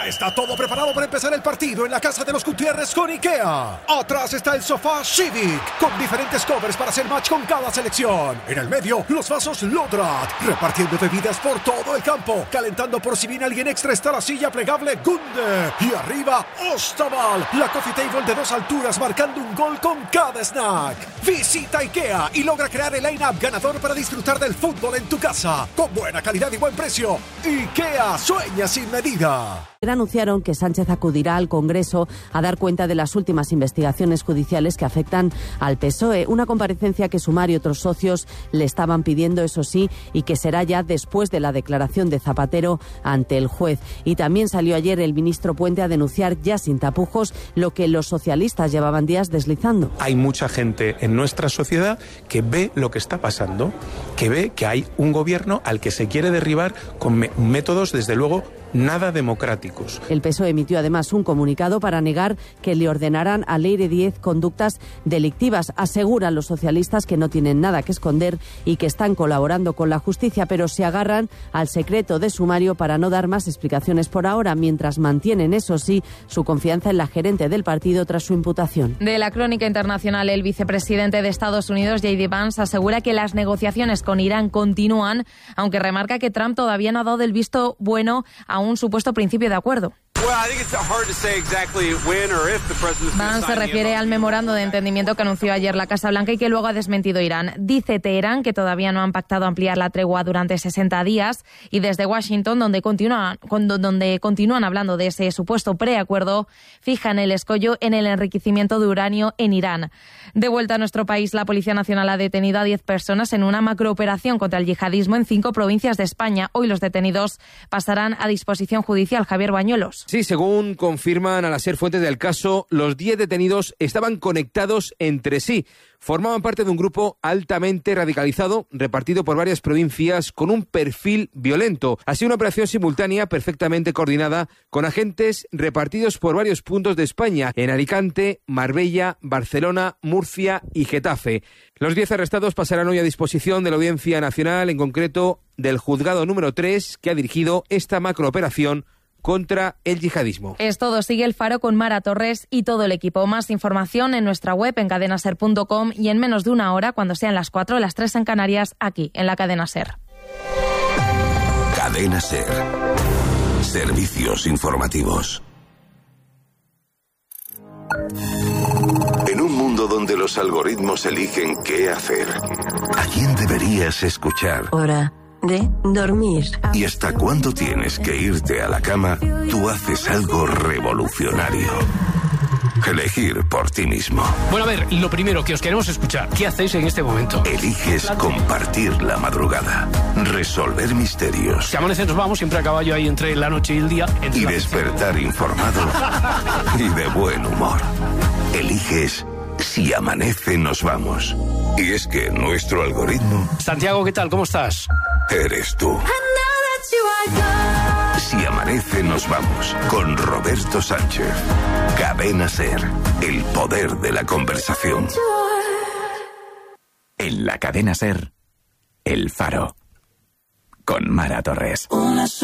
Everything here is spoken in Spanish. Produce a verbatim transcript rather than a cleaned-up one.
Ya está todo preparado para empezar el partido en la casa de los Gutiérrez con IKEA. Atrás está el sofá Civic, con diferentes covers para hacer match con cada selección. En el medio, los vasos Lodrat, repartiendo bebidas por todo el campo. Calentando por si viene alguien extra está la silla plegable Gunde. Y arriba, Ostaval, la coffee table de dos alturas marcando un gol con cada snack. Visita IKEA y logra crear el line-up ganador para disfrutar del fútbol en tu casa. Con buena calidad y buen precio. IKEA, sueña sin medida. Anunciaron que Sánchez acudirá al Congreso a dar cuenta de las últimas investigaciones judiciales que afectan al P S O E. Una comparecencia que Sumar y otros socios le estaban pidiendo, eso sí, y que será ya después de la declaración de Zapatero ante el juez. Y también salió ayer el ministro Puente a denunciar ya sin tapujos lo que los socialistas llevaban días deslizando. Hay mucha gente en nuestra sociedad que ve lo que está pasando, que ve que hay un gobierno al que se quiere derribar con me- métodos, desde luego, nada democráticos. El P S O E emitió además un comunicado para negar que le ordenarán a Leire Díez conductas delictivas. Aseguran los socialistas que no tienen nada que esconder y que están colaborando con la justicia, pero se agarran al secreto de sumario para no dar más explicaciones por ahora, mientras mantienen, eso sí, su confianza en la gerente del partido tras su imputación. De la crónica internacional, el vicepresidente de Estados Unidos, J D Vance, asegura que las negociaciones con Irán continúan, aunque remarca que Trump todavía no ha dado el visto bueno a un supuesto principio de acuerdo. Vance se refiere al memorando de entendimiento que anunció ayer la Casa Blanca y que luego ha desmentido Irán. Dice Teherán que todavía no han pactado ampliar la tregua durante sesenta días y desde Washington, donde continúan, donde continúan hablando de ese supuesto preacuerdo, fijan el escollo en el enriquecimiento de uranio en Irán. De vuelta a nuestro país, la Policía Nacional ha detenido a diez personas en una macrooperación contra el yihadismo en cinco provincias de España. Hoy los detenidos pasarán a disposición judicial. Javier Bañuelos. Sí, según confirman al ser fuentes del caso, los diez detenidos estaban conectados entre sí. Formaban parte de un grupo altamente radicalizado, repartido por varias provincias con un perfil violento. Ha sido una operación simultánea perfectamente coordinada con agentes repartidos por varios puntos de España, en Alicante, Marbella, Barcelona, Murcia y Getafe. Los diez arrestados pasarán hoy a disposición de la Audiencia Nacional, en concreto del juzgado número tres, que ha dirigido esta macrooperación contra el yihadismo. Es todo. Sigue El Faro con Mara Torres y todo el equipo. Más información en nuestra web en cadena ser punto com y en menos de una hora, cuando sean las cuatro, las tres en Canarias, aquí en la Cadena Ser. Cadena Ser. Servicios informativos. En un mundo donde los algoritmos eligen qué hacer, ¿a quién deberías escuchar? Hora de dormir. ¿Y hasta cuándo tienes que irte a la cama? Tú haces algo revolucionario. Elegir por ti mismo. Bueno, a ver, lo primero que os queremos escuchar, ¿qué hacéis en este momento? Eliges compartir la madrugada, resolver misterios. Si amanece nos vamos, siempre a caballo ahí entre la noche y el día. Y despertar informado y de buen humor. Eliges Si amanece nos vamos. Y es que nuestro algoritmo... Santiago, ¿qué tal? ¿Cómo estás? Eres tú. Si amanece nos vamos, con Roberto Sánchez. Cadena Ser, el poder de la conversación. En la Cadena Ser, El Faro, con Mara Torres.